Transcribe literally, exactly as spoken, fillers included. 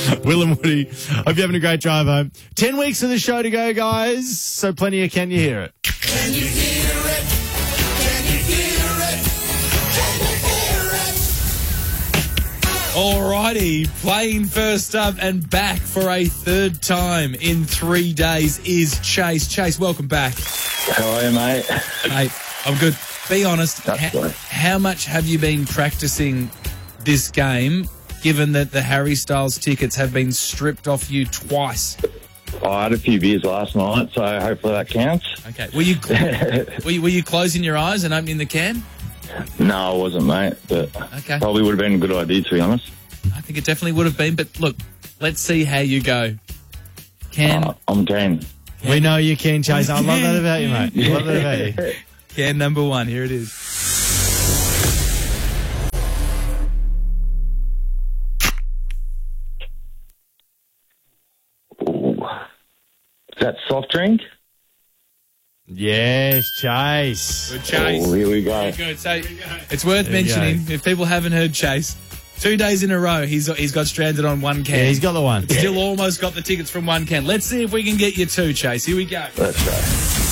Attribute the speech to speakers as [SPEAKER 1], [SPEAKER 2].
[SPEAKER 1] Will and Woody, hope you're having a great drive home. Ten weeks of the show to go, guys. So plenty of Can You Hear It?
[SPEAKER 2] Can you hear it? Can you hear it? Can you hear it?
[SPEAKER 3] Alrighty, playing first up and back for a third time in three days is Chase. Chase, welcome back.
[SPEAKER 4] How are you, mate?
[SPEAKER 3] Mate, I'm good. Be honest,
[SPEAKER 4] That's
[SPEAKER 3] ha-
[SPEAKER 4] right.
[SPEAKER 3] how much have you been practicing this game, given that the Harry Styles tickets have been stripped off you twice?
[SPEAKER 4] Oh, I had a few beers last night, so hopefully that counts.
[SPEAKER 3] Okay, were you were you, were you closing your eyes and opening the can?
[SPEAKER 4] No, I wasn't, mate, but
[SPEAKER 3] Okay.
[SPEAKER 4] probably would have been a good idea, to be honest.
[SPEAKER 3] I think it definitely would have been, but look, let's see how you go. Can
[SPEAKER 4] Uh, I'm keen.
[SPEAKER 1] We know you can, Chase. I love that about you, mate. I love that about you.
[SPEAKER 3] can number one, here it is.
[SPEAKER 4] Ooh. Is that soft drink?
[SPEAKER 1] Yes, Chase.
[SPEAKER 3] Good Chase.
[SPEAKER 4] Oh, here we go.
[SPEAKER 3] Good. So it's worth
[SPEAKER 1] There you
[SPEAKER 3] mentioning,
[SPEAKER 1] go.
[SPEAKER 3] if people haven't heard Chase, two days in a row he's he's got stranded on one can.
[SPEAKER 1] Yeah, he's got the one.
[SPEAKER 3] Still almost got the tickets from one can. Let's see if we can get you two, Chase. Here we go.
[SPEAKER 4] Let's go.